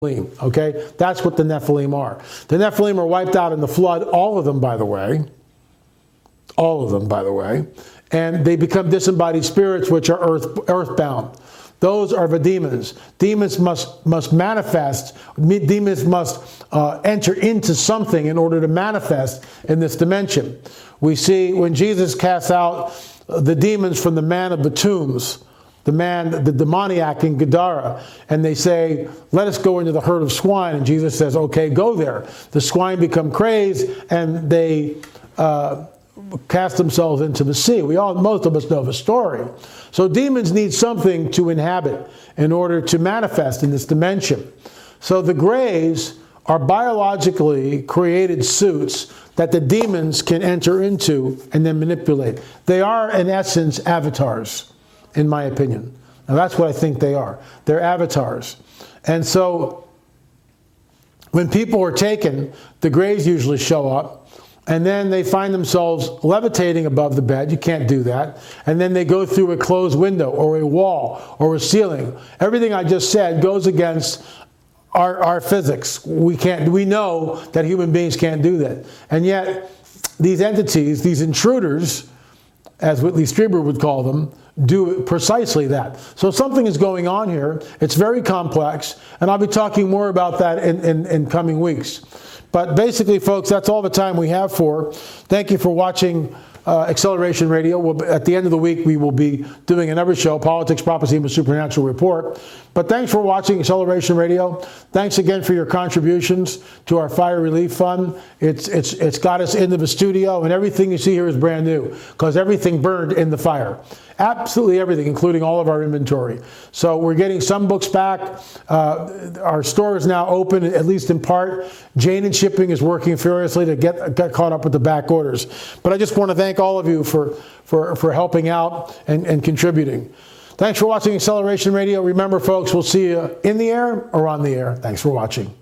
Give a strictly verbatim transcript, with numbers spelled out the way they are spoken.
Okay, that's what the Nephilim are. The Nephilim are wiped out in the flood, all of them, by the way. All of them, by the way. And they become disembodied spirits, which are earth, earthbound. Those are the demons. Demons must, must manifest. Demons must uh, enter into something in order to manifest in this dimension. We see when Jesus casts out the demons from the man of the tombs, the man, the demoniac in Gadara, and they say, let us go into the herd of swine. And Jesus says, okay, go there. The swine become crazed and they uh, cast themselves into the sea. We all, most of us know the story. So demons need something to inhabit in order to manifest in this dimension. So the grays are biologically created suits that the demons can enter into and then manipulate. They are, in essence, avatars, in my opinion. Now, that's what I think they are. They're avatars. And so when people are taken, the grays usually show up, and then they find themselves levitating above the bed. You can't do that. And then they go through a closed window or a wall or a ceiling. Everything I just said goes against our, our physics. We can't, we know that human beings can't do that. And yet, these entities, these intruders, as Whitley Strieber would call them, do precisely that. So something is going on here. It's very complex, and I'll be talking more about that in, in, in coming weeks. But basically, folks, that's all the time we have for. Thank you for watching uh, Acceleration Radio. We'll, at the end of the week, we will be doing another show, Politics, Prophecy, and the Supernatural Report. But thanks for watching Acceleration Radio. Thanks again for your contributions to our Fire Relief Fund. It's, it's, it's got us into the studio, and everything you see here is brand new because everything burned in the fire. Absolutely everything, including all of our inventory. So we're getting some books back. Uh, our store is now open, at least in part. Jane and Shipping is working furiously to get, get caught up with the back orders. But I just want to thank all of you for, for, for helping out and, and contributing. Thanks for watching Acceleration Radio. Remember, folks, we'll see you in the air or on the air. Thanks for watching.